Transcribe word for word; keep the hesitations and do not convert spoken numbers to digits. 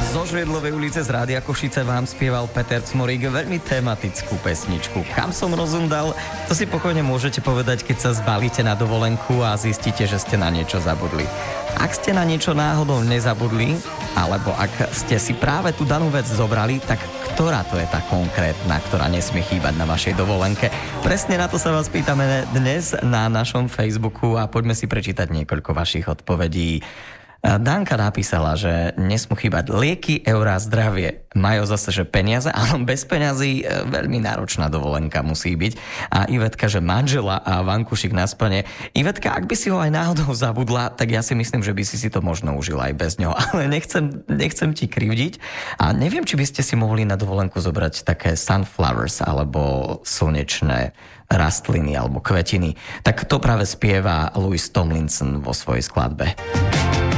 Zo Žviedlovej ulice z Rádia Košice vám spieval Peter Cmorík veľmi tematickú pesničku. Kam som rozumdal, to si pokojne môžete povedať, keď sa zbalíte na dovolenku a zistíte, že ste na niečo zabudli. Ak ste na niečo náhodou nezabudli, alebo ak ste si práve tú danú vec zobrali, tak ktorá to je tá konkrétna, ktorá nesmie chýbať na vašej dovolenke? Presne na to sa vás pýtame dnes na našom Facebooku a poďme si prečítať niekoľko vašich odpovedí. Danka napísala, že nesmú chýbať lieky, eurá, zdravie. Majú zase, že peniaze, ale bez peňazí veľmi náročná dovolenka musí byť. A Ivetka, že manžela a vankušik na spanie. Ivetka, ak by si ho aj náhodou zabudla, tak ja si myslím, že by si si to možno užila aj bez ňoho. Ale nechcem, nechcem ti krivdiť. A neviem, či by ste si mohli na dovolenku zobrať také sunflowers alebo slnečné rastliny alebo kvetiny. Tak to práve spieva Louis Tomlinson vo svojej skladbe.